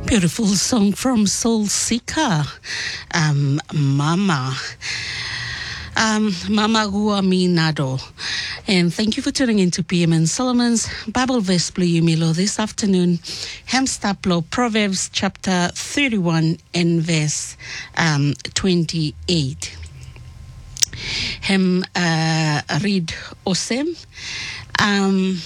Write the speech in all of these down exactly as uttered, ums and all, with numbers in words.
Beautiful song from Soul Seeker, um, Mama. Um, Mama Guaminado. And thank you for tuning in to P M and Solomon's Bible Verse Blue Yumilo this afternoon. Hemstaplo, Proverbs chapter thirty-one and verse um, twenty-eight. Hem uh, read Osem. Um,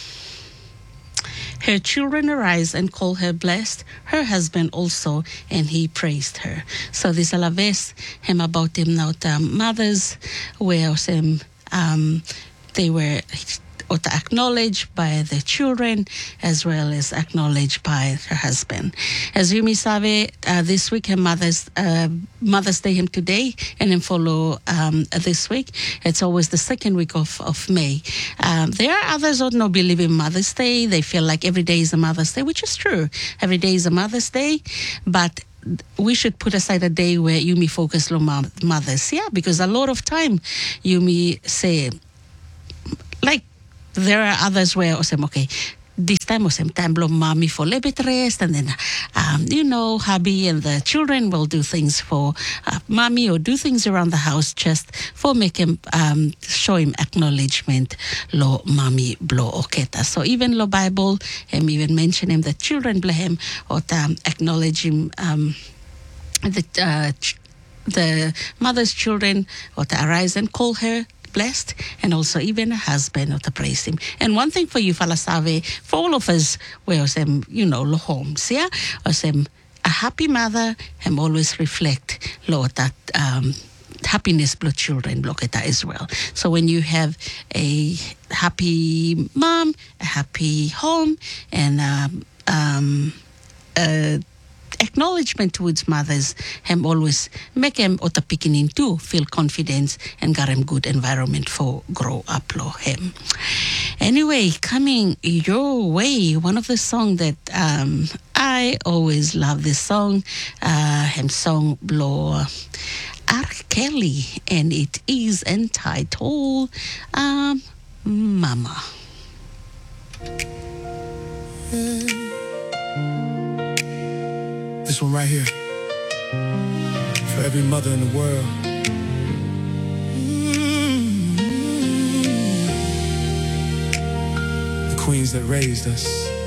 Her children arise and call her blessed, her husband also, and he praised her. So this alaves him about him now um, mothers where um, um, they were acknowledged by the children as well as acknowledged by her husband. As you may sabe, uh, this week her mother's uh, Mother's Day him today and then follow um, this week. It's always the second week of, of May. Um, there are others who don't believe in Mother's Day. They feel like every day is a Mother's Day, which is true. Every day is a Mother's Day, but we should put aside a day where you may focus on mothers. Yeah, because a lot of time you may say, like, there are others where I say, okay, this time was some time blow mommy for a little bit rest, and then, um, you know, hubby and the children will do things for uh, mommy or do things around the house just for make him, um, show him acknowledgement, lo mommy blow oketa. So even lo Bible, him even mention him, the children bless him, or um, acknowledge him, um, the, uh, ch- the mother's children, or to arise and call her blessed, and also even a husband or to praise him. And one thing for you, Falasave, for all of us, where some, you know, lo homes, yeah, or some a happy mother, and always reflect, Lord, that um, happiness blow children block it as well. So when you have a happy mom, a happy home, and um, um, uh, acknowledgement towards mothers, hem always make them ota picking too feel confidence and got them good environment for grow up lo him. Anyway, coming your way, one of the song that um, I always love this song, uh, him song blow R. Kelly, and it is entitled um, Mama. Mm. This one right here, for every mother in the world. Mm-hmm. The queens that raised us.